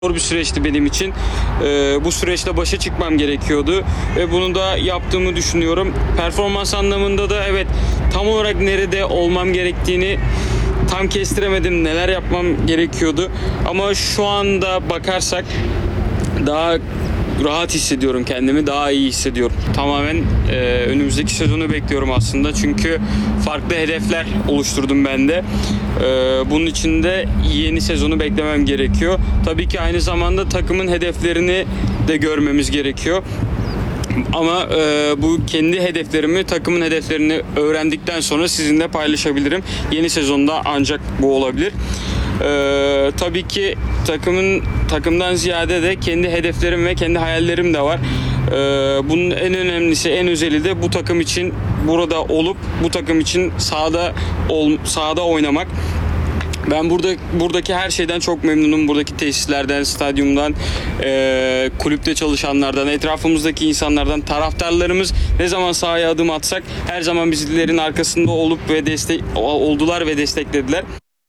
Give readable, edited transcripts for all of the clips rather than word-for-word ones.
Zor bir süreçti benim için. Bu süreçte başa çıkmam gerekiyordu ve bunu da yaptığımı düşünüyorum. Performans anlamında da evet, tam olarak nerede olmam gerektiğini tam kestiremedim. Neler yapmam gerekiyordu. Ama şu anda bakarsak daha rahat hissediyorum kendimi, daha iyi hissediyorum. Tamamen önümüzdeki sezonu bekliyorum aslında. Çünkü farklı hedefler oluşturdum ben de. Bunun için de yeni sezonu beklemem gerekiyor. Tabii ki aynı zamanda takımın hedeflerini de görmemiz gerekiyor. Ama bu kendi hedeflerimi, takımın hedeflerini öğrendikten sonra sizinle paylaşabilirim. Yeni sezonda ancak bu olabilir. Tabii ki takımdan ziyade de kendi hedeflerim ve kendi hayallerim de var. Bunun en önemlisi, en özeli de bu takım için burada olup bu takım için sahada oynamak. Ben buradaki her şeyden çok memnunum. Buradaki tesislerden, stadyumdan, kulüpte çalışanlardan, etrafımızdaki insanlardan, taraftarlarımız ne zaman sahaya adım atsak her zaman bizlerin arkasında olup oldular ve desteklediler.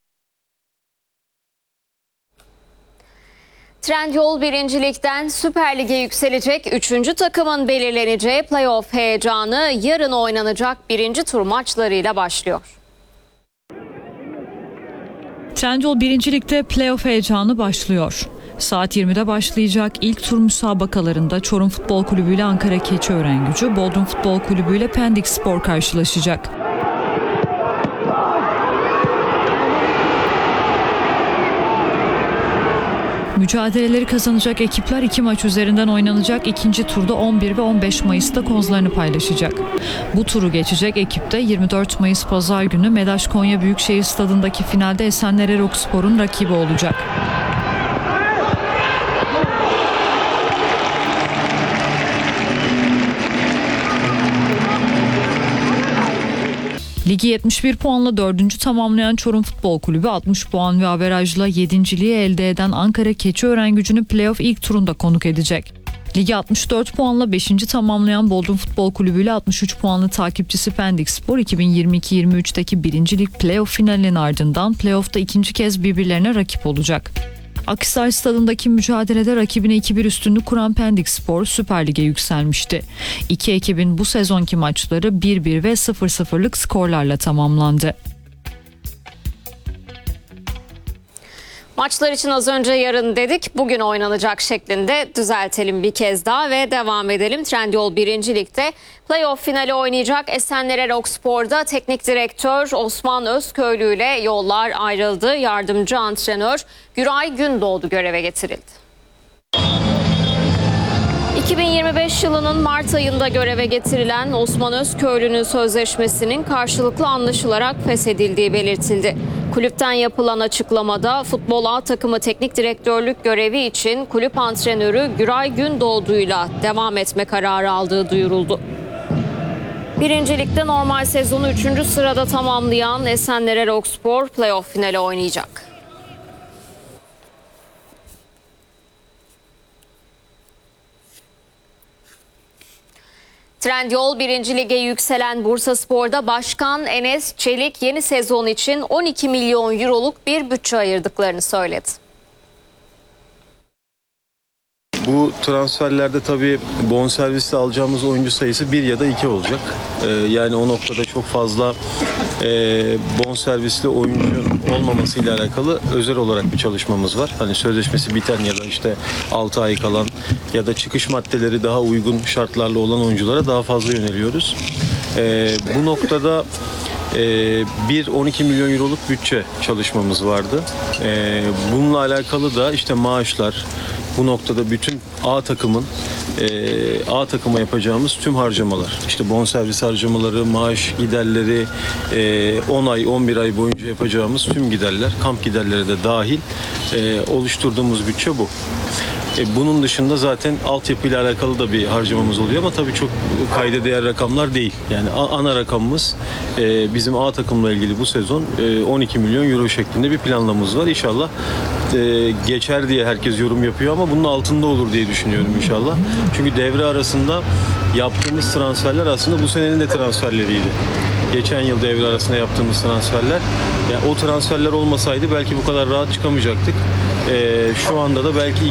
Trendyol 1. Lig'den Süper Lig'e yükselecek 3. takımın belirleneceği playoff heyecanı yarın oynanacak 1. tur maçlarıyla başlıyor. Trendyol 1. Lig'de playoff heyecanı başlıyor. Saat 20'de başlayacak ilk tur müsabakalarında Çorum Futbol Kulübü ile Ankara Keçiörengucu, Bodrum Futbol Kulübü ile Pendik Spor karşılaşacak. Mücadeleleri kazanacak ekipler 2 maç üzerinden oynanacak ikinci turda 11 ve 15 Mayıs'ta kozlarını paylaşacak. Bu turu geçecek ekip de 24 Mayıs Pazar günü Medaş Konya Büyükşehir Stadı'ndaki finalde Esenler Erokspor'un rakibi olacak. Ligi 71 puanla 4. tamamlayan Çorum Futbol Kulübü 60 puan ve averajla 7.liği elde eden Ankara Keçiörengucu'nu playoff ilk turunda konuk edecek. Ligi 64 puanla 5. tamamlayan Bodrum Futbol Kulübü ile 63 puanlı takipçisi Pendik Spor 2022-23'teki 1. Lig playoff finalinin ardından playoff'ta ikinci kez birbirlerine rakip olacak. Akhisar Stadı'ndaki mücadelede rakibine 2-1 üstünlük kuran Pendik Spor Süper Lig'e yükselmişti. İki ekibin bu sezonki maçları 1-1 ve 0-0'lık skorlarla tamamlandı. Maçlar için az önce yarın dedik, bugün oynanacak şeklinde düzeltelim bir kez daha ve devam edelim. Trendyol 1. Lig'de playoff finali oynayacak Esenler Erokspor'da teknik direktör Osman Özköylü ile yollar ayrıldı. Yardımcı antrenör Güray Gündoğdu göreve getirildi. 2025 yılının Mart ayında göreve getirilen Osman Özköylü'nün sözleşmesinin karşılıklı anlaşılarak feshedildiği belirtildi. Kulüpten yapılan açıklamada futbol A takımı teknik direktörlük görevi için kulüp antrenörü Güray Gündoğdu'yla devam etme kararı aldığı duyuruldu. 1. Lig'de normal sezonu 3. sırada tamamlayan Esenler Erokspor playoff finali oynayacak. Trendyol 1. Lig'e yükselen Bursaspor'da Başkan Enes Çelik yeni sezon için 12 milyon euroluk bir bütçe ayırdıklarını söyledi. Bu transferlerde tabii bonservisle alacağımız oyuncu sayısı 1 ya da 2 olacak. Yani o noktada çok fazla bonservisli oyuncu olmamasıyla alakalı özel olarak bir çalışmamız var. Hani sözleşmesi biten ya da işte 6 ay kalan ya da çıkış maddeleri daha uygun şartlarla olan oyunculara daha fazla yöneliyoruz. Bu noktada 12 milyon euroluk bütçe çalışmamız vardı. Bununla alakalı da işte maaşlar, bu noktada bütün A takıma yapacağımız tüm harcamalar, işte bonservis harcamaları, maaş giderleri, 10 ay 11 ay boyunca yapacağımız tüm giderler, kamp giderleri de dahil oluşturduğumuz bütçe bu. Bunun dışında zaten altyapıyla alakalı da bir harcamamız oluyor ama tabii çok kayda değer rakamlar değil. Yani ana rakamımız bizim A takımla ilgili bu sezon 12 milyon euro şeklinde bir planlamamız var. İnşallah geçer diye herkes yorum yapıyor ama bunun altında olur diye düşünüyorum inşallah. Çünkü devre arasında yaptığımız transferler aslında bu senenin de transferleriydi. Geçen yıl devre arasında yaptığımız transferler. Yani o transferler olmasaydı belki bu kadar rahat çıkamayacaktık. Şu anda da belki